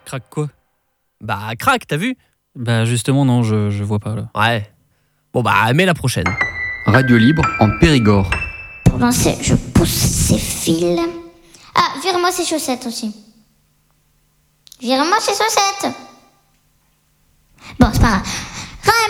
Craque quoi? Bah, craque, t'as vu? Bah justement, non, je vois pas là. Ouais. Bon bah, mets la prochaine. Radio Libre en Périgord. Pour lancer, je pousse ces fils. Ah, vire-moi ces chaussettes aussi. Vire-moi ces chaussettes. Bon, c'est pas grave.